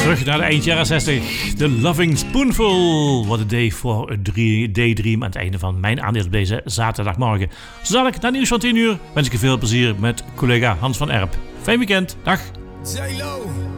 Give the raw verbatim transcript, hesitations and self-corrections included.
Terug naar de eind jaren zestig. The Loving Spoonful. What a day for a daydream. Aan het einde van mijn aandeel op deze zaterdagmorgen. Zo dadelijk na nieuws van tien uur wens ik je veel plezier met collega Hans van Erp. Fijn weekend. Dag. J-Lo.